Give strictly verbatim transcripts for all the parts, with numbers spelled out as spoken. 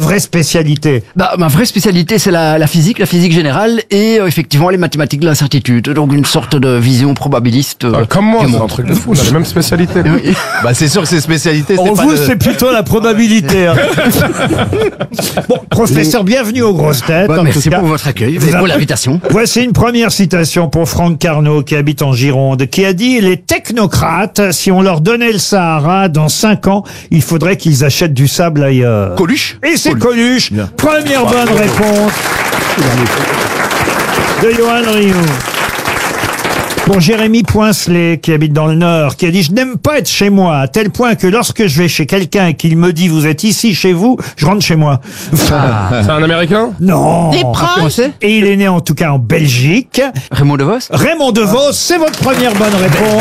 vraie spécialité? Bah, ma vraie spécialité, c'est la, la physique, la physique générale et euh, effectivement les mathématiques de l'incertitude. Donc une sorte de vision probabiliste. Euh, Ah, comme moi, du c'est un monde. truc de fou, on a les mêmes spécialités. Oui. Bah c'est sûr que c'est spécialité. Pour c'est pas vous, de- c'est plutôt la probabilité. Hein. Bon, professeur, bienvenue aux grosses têtes. Ouais, en merci tout cas. pour votre accueil Vous et pour avez- l'invitation. Voici une première citation pour Franck Carnot, qui habite en Gironde, qui a dit « Les technocrates, si on leur donnait le Sahara, dans cinq ans, il faudrait qu'ils achètent du sable ailleurs. » Coluche. Et c'est Coluche. Première bonne réponse de Johan Rioux. Pour Jérémy Poincelet, qui habite dans le Nord, qui a dit « Je n'aime pas être chez moi, à tel point que lorsque je vais chez quelqu'un et qu'il me dit « Vous êtes ici chez vous », je rentre chez moi. C'est un Américain? Non. Des princes. Français Et il est né en tout cas en Belgique. Raymond DeVos. Raymond DeVos, c'est votre première bonne réponse.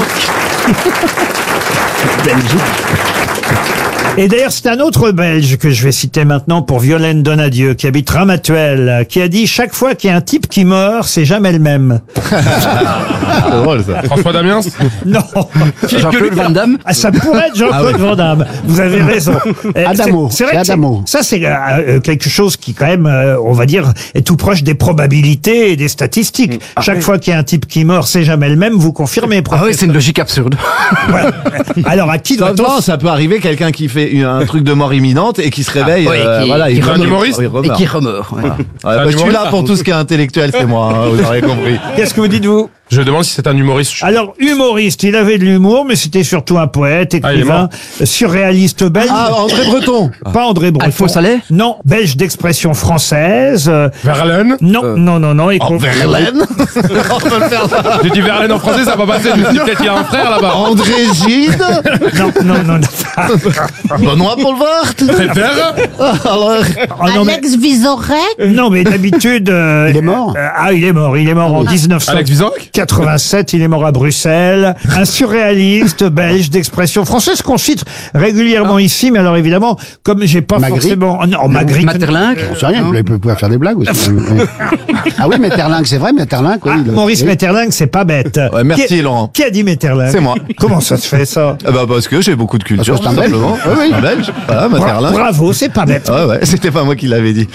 Et d'ailleurs, c'est un autre Belge que je vais citer maintenant pour Violaine Donadieu, qui habite Ramatuelle, qui a dit « Chaque fois qu'il y a un type qui meurt, c'est jamais le même. C'est drôle ça. François Damiens? » Non. Jean-Claude Van Damme. Ah, ça pourrait être Jean-Claude Van Damme. Vous avez raison. Euh, Adamo. C'est vrai C'est que c'est- Adamo. ça, c'est euh, euh, quelque chose qui, quand même, euh, on va dire, est tout proche des probabilités et des statistiques. Chaque fois qu'il y a un type qui meurt, c'est jamais le même. Vous confirmez, Ah oui, professeur. c'est une logique absurde. Voilà. Alors, à qui doit-on... Non, ça peut arriver quelqu'un qui fait un truc de mort imminente et qui se réveille. Ah, oui, euh, qui- voilà, qui il est un remeurt. humoriste Oui, il Et remeurt. qui remeurt. ouais. Ouais, bah, je suis humoriste. là pour tout ce qui est intellectuel, c'est moi, hein, vous aurez compris. Qu'est-ce que vous dites-vous? Je demande si c'est un humoriste. Alors, humoriste, il avait de l'humour, mais c'était surtout un poète, Ah, il est écrivain, mort. surréaliste belge. Ah, André Breton. Pas André Breton. Alphonse Allais? Non, belge d'expression française. euh, Verlaine? non, non, non, non. et Oh, qu'on- Verlaine. On peut le faire ça. J'ai dit Verlaine en français, ça va passer. Je me suis dit peut-être qu'il y a un frère là-bas. André Gide. Non, non, non. non. Benoît Poelvoort. Frère? Alors, Oh, non, mais, Alex Vizorek. non, mais d'habitude... euh, Il est mort euh, Ah, il est mort. Il est mort en Alex Vizorek? quatre-vingt-sept. Il est mort à Bruxelles. Un surréaliste belge d'expression française qu'on cite régulièrement ici. Mais alors, évidemment, comme j'ai pas Magritte. forcément... oh, non, Magritte. Maeterlinck. Je sais rien, vous pouvez- vous pouvez faire des blagues aussi. Ah oui, Maeterlinck, c'est vrai, Maeterlinck, oui. Ah, il- Maurice oui. Maeterlinck, c'est pas bête. Ouais, merci, Qui- Laurent. Qui a dit Maeterlinck? C'est moi. Comment ça se fait, ça? ah bah parce que j'ai beaucoup de culture, Parce que tout c'est un Belge. simplement. Oui, oui. Un Belge. Voilà, Bra- Materlin. Bravo, c'est pas bête. Ouais, ouais, c'était pas moi qui l'avais dit.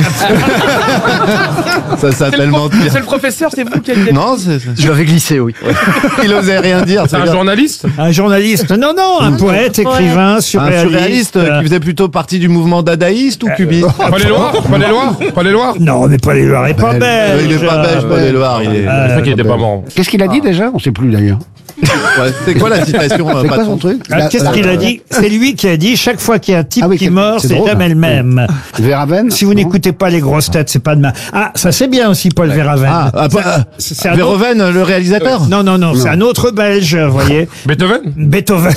Ça s'appelle mentir. C'est le professeur, c'est vous qui avez dit. Non, c'est- c'est- Je l'avais glissé, oui. il osait rien dire. C'est un bien. journaliste? Un journaliste. Non, non, un poète, écrivain, Un surréaliste. surréaliste euh, qui faisait plutôt partie du mouvement dadaïste ou cubiste Pas les Loirs? Pas les Loirs? Pas les Loirs? Non, mais pas les Loirs et pas Belge. Euh, belge. Il est pas belge, pas les Loirs. Il est... Euh, C'est vrai qu'il était pas mort. Qu'est-ce qu'il a dit déjà? On sait plus d'ailleurs. Ouais, c'est quoi la citation, euh, C'est quoi patron son truc? Ah, Qu'est-ce La- qu'il a dit? C'est lui qui a dit chaque fois qu'il y a un type Ah oui, qui c'est- meurt, c'est c'est drôle, jamais hein. le même. Verhaven? Si vous Non. n'écoutez pas les grosses têtes, c'est pas demain. Ah, ça c'est bien aussi, Paul Verhaven. Ah, ah, pas- C'est- c'est un autre- Verhoeven, le réalisateur. Non, non, non, c'est un autre Belge, vous voyez. Beethoven? Beethoven.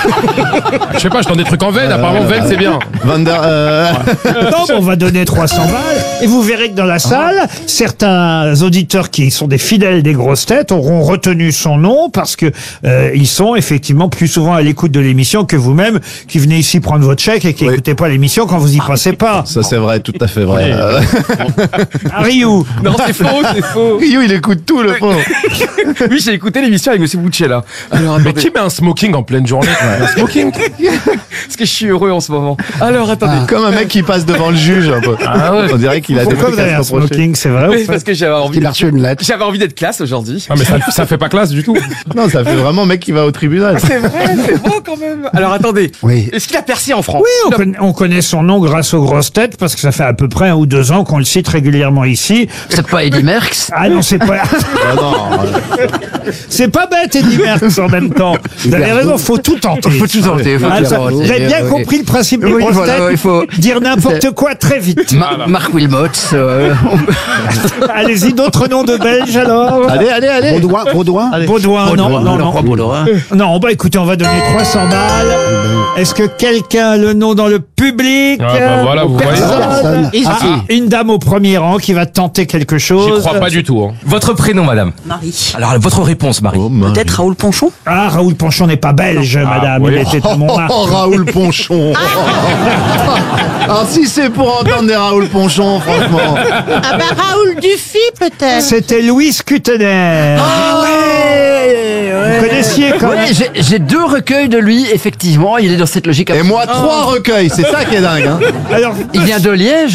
Je sais pas, je tends des trucs en veine. Apparemment, veine, c'est bien. Van der, euh, Non, mais on va donner trois cents balles. Et vous verrez que dans la salle, certains auditeurs qui sont des fidèles des grosses têtes auront retenu son nom parce que euh, ils sont effectivement plus souvent à l'écoute de l'émission que vous-même qui venez ici prendre votre chèque et qui Oui. n'écoutez pas l'émission quand vous y passez pas. Ça c'est vrai, tout à fait vrai. Euh, Ariou. Non, c'est faux, c'est faux. Rio, il écoute tout le pauvre. Oui, j'ai écouté l'émission avec Monsieur Boucella. Alors, Mais attendez, qui met un smoking en pleine journée? Un smoking? parce que je suis heureux en ce moment. Alors, attendez. Comme un mec qui passe devant le juge un peu. On dirait qu'il a des Pourquoi trucs vous avez à un se reprocher. smoking, c'est vrai? Oui, ou pas parce que j'avais envie, Il a reçu une lettre. j'avais envie d'être classe aujourd'hui. Ah, mais ça, ça fait pas classe du tout. Non, ça fait vraiment mec qui va au tribunal. C'est vrai, c'est beau quand même. Alors, attendez. Oui. Est-ce qu'il a percé en France? Oui, on, conna- on connaît son nom grâce aux grosses têtes parce que ça fait à peu près un ou deux ans qu'on le cite régulièrement ici. C'est pas Eddie Merckx. Ah non, c'est pas, Ah non, c'est pas bête, Eddie Merckx en même temps. Vous avez raison, faut tout tenter. Faut tout tenter, faut Ah, tout ça- tenter. vous avez bien Oui. compris le principe des Oui, grosses voilà, têtes. il faut- Dire n'importe quoi très vite. Ma- Marc Wilmots. euh, Allez-y, d'autres noms de Belges alors? allez, allez, allez. Baudouin, Baudouin? Baudouin, non, non, non. Pas Baudouin. Non, bah écoutez, on va donner trois cents balles. Est-ce que quelqu'un a le nom dans le public? Ah, bah voilà, vous voyez. Personne. Ici. Ah, Ah, une dame au premier rang qui va tenter quelque J'y chose. crois pas du tout. Hein. Votre prénom, madame? Marie. Alors, votre réponse, Marie. Oh, Marie. Peut-être Raoul Ponchon? Ah, Raoul Ponchon n'est pas belge, madame. oui. Il était à Oh, Montmartre. Raoul Ponchon. Alors si c'est pour entendre des Raoul Ponchon, franchement. Ah ben Raoul Dufy peut-être. C'était Louis Kutener. Vous connaissiez quand même. Ouais, j'ai- j'ai deux recueils de lui, effectivement. Il est dans cette logique. Et moi, trois recueils, c'est ça qui est dingue. Hein. Alors, Il vient de Liège.